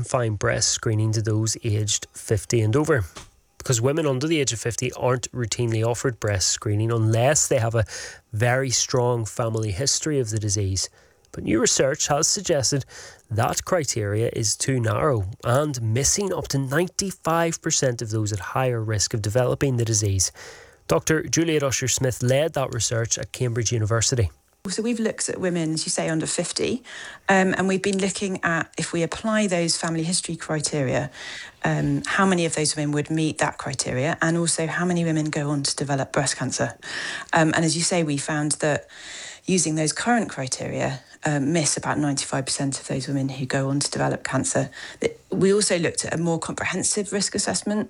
confine breast screening to those aged 50 and over, because women under the age of 50 aren't routinely offered breast screening unless they have a very strong family history of the disease. But new research has suggested that criteria is too narrow and missing up to 95% of those at higher risk of developing the disease. Dr. Juliet Usher-Smith led that research at Cambridge University. So we've looked at women, as you say, under 50, and we've been looking at, if we apply those family history criteria, how many of those women would meet that criteria, and also how many women go on to develop breast cancer. And as you say, we found that using those current criteria, miss about 95% of those women who go on to develop cancer. We also looked at a more comprehensive risk assessment,